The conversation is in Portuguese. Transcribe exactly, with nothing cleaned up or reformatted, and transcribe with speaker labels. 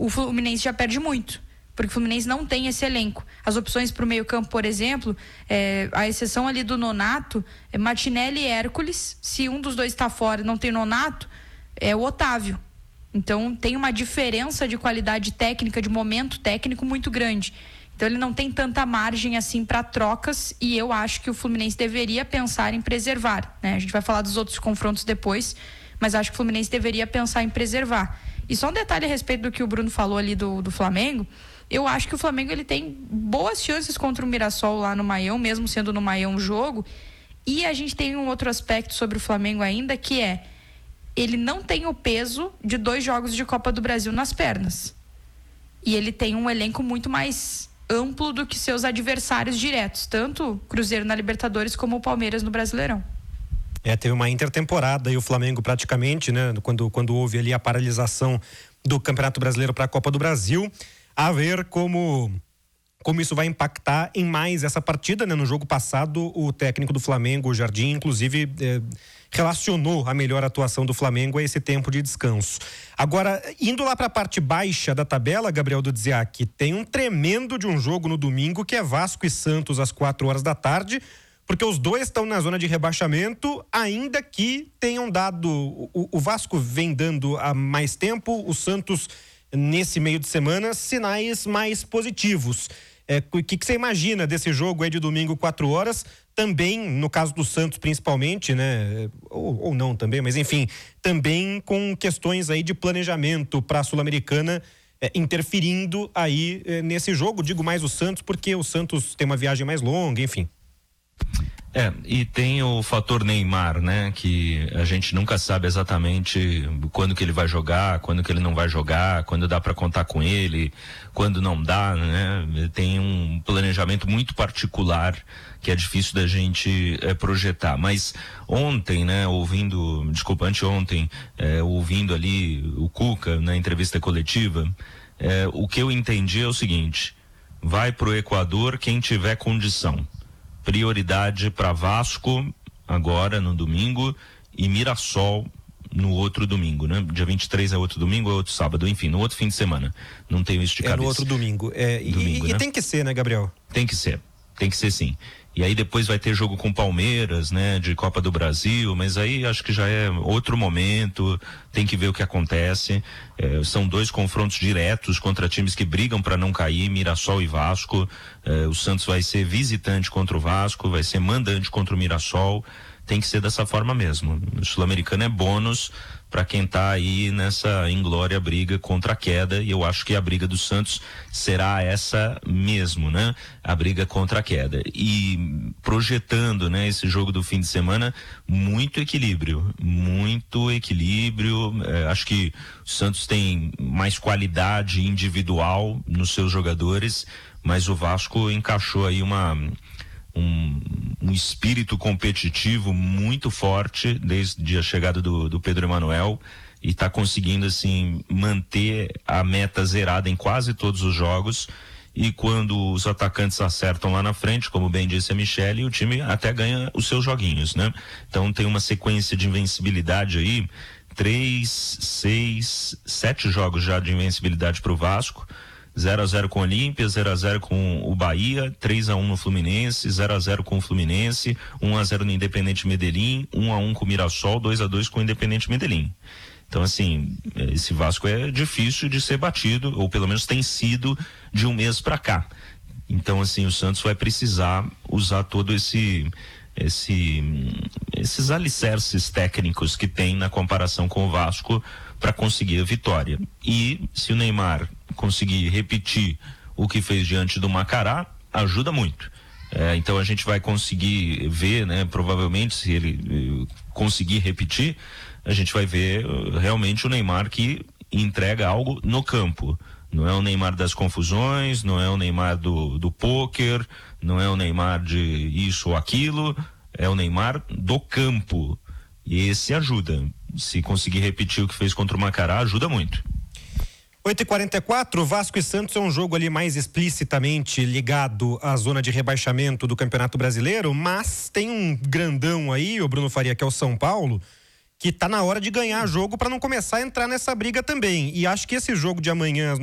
Speaker 1: o Fluminense já perde muito, porque o Fluminense não tem esse elenco. As opções para o meio campo, por exemplo, é, a exceção ali do Nonato, é Martinelli e Hércules. Se um dos dois está fora e não tem Nonato, é o Otávio. Então tem uma diferença de qualidade técnica, de momento técnico muito grande. Então ele não tem tanta margem assim para trocas, e eu acho que o Fluminense deveria pensar em preservar, né? A gente vai falar dos outros confrontos depois, mas acho que o Fluminense deveria pensar em preservar. E só um detalhe a respeito do que o Bruno falou ali do, do Flamengo. Eu acho que o Flamengo ele tem boas chances contra o Mirassol lá no Maião, mesmo sendo no Maião o jogo. E a gente tem um outro aspecto sobre o Flamengo ainda, que é: ele não tem o peso de dois jogos de Copa do Brasil nas pernas. E ele tem um elenco muito mais amplo do que seus adversários diretos, tanto o Cruzeiro na Libertadores como o Palmeiras no Brasileirão.
Speaker 2: É, teve uma intertemporada e o Flamengo praticamente, né, quando, quando houve ali a paralisação do Campeonato Brasileiro para a Copa do Brasil. A ver como, como isso vai impactar em mais essa partida, né? No jogo passado, o técnico do Flamengo, o Jardim, inclusive eh, relacionou a melhor atuação do Flamengo a esse tempo de descanso. Agora, indo lá para a parte baixa da tabela, Gabriel Dudziak, tem um tremendo de um jogo no domingo, que é Vasco e Santos às quatro horas da tarde, porque os dois estão na zona de rebaixamento, ainda que tenham dado, o, o Vasco vem dando há mais tempo, o Santos nesse meio de semana, sinais mais positivos. É, o que, que você imagina desse jogo aí de domingo, quatro horas? Também, no caso do Santos principalmente, né? Ou, ou não também, mas enfim, também com questões aí de planejamento para a Sul-Americana é, interferindo aí é, nesse jogo. Digo mais o Santos, porque o Santos tem uma viagem mais longa, enfim.
Speaker 3: É, e tem o fator Neymar, né? Que a gente nunca sabe exatamente quando que ele vai jogar, quando que ele não vai jogar, quando dá para contar com ele, quando não dá, né? Tem um planejamento muito particular que é difícil da gente é, projetar. Mas ontem, né? Ouvindo, desculpa, anteontem, é, ouvindo ali o Cuca na entrevista coletiva, é, o que eu entendi é o seguinte: vai pro Equador quem tiver condição. Prioridade para Vasco agora no domingo e Mirassol no outro domingo, né? Dia vinte e três é outro domingo, é outro sábado, enfim, no outro fim de semana. Não tenho isso de cabeça.
Speaker 2: É no outro domingo. É, domingo, e, né? E tem que ser, né, Gabriel?
Speaker 3: Tem que ser, tem que ser sim. E aí depois vai ter jogo com Palmeiras, né, de Copa do Brasil, mas aí acho que já é outro momento, tem que ver o que acontece. É, são dois confrontos diretos contra times que brigam para não cair, Mirassol e Vasco. É, o Santos vai ser visitante contra o Vasco, vai ser mandante contra o Mirassol. Tem que ser dessa forma mesmo. O Sul-Americano é bônus para quem tá aí nessa inglória briga contra a queda, e eu acho que a briga do Santos será essa mesmo, né? A briga contra a queda. E projetando, né, esse jogo do fim de semana, muito equilíbrio, muito equilíbrio. É, acho que o Santos tem mais qualidade individual nos seus jogadores, mas o Vasco encaixou aí uma Um, um espírito competitivo muito forte desde a chegada do, do Pedro Emanuel, e está conseguindo assim manter a meta zerada em quase todos os jogos. E quando os atacantes acertam lá na frente, como bem disse a Michele, o time até ganha os seus joguinhos, né? Então tem uma sequência de invencibilidade aí, três, seis, sete jogos já de invencibilidade para o Vasco. zero a zero com o Olímpia, zero a zero com o Bahia, três a um no Fluminense, zero a zero com o Fluminense, um a zero no Independente Medellín, um a um com o Mirassol, dois a dois com o Independente Medellín. Então, assim, esse Vasco é difícil de ser batido, ou pelo menos tem sido de um mês para cá. Então, assim, o Santos vai precisar usar todo esse esse esses alicerces técnicos que tem na comparação com o Vasco para conseguir a vitória. E se o Neymar conseguir repetir o que fez diante do Macará, ajuda muito. É, então a gente vai conseguir ver, né, provavelmente, se ele uh, conseguir repetir, a gente vai ver uh, realmente o Neymar que entrega algo no campo. Não é o Neymar das confusões, não é o Neymar do, do pôquer, não é o Neymar de isso ou aquilo, é o Neymar do campo. E esse ajuda. Se conseguir repetir o que fez contra o Macará, ajuda muito.
Speaker 2: oito e quarenta e quatro, Vasco e Santos é um jogo ali mais explicitamente ligado à zona de rebaixamento do Campeonato Brasileiro, mas tem um grandão aí, o Bruno Faria, que é o São Paulo, que tá na hora de ganhar jogo para não começar a entrar nessa briga também. E acho que esse jogo de amanhã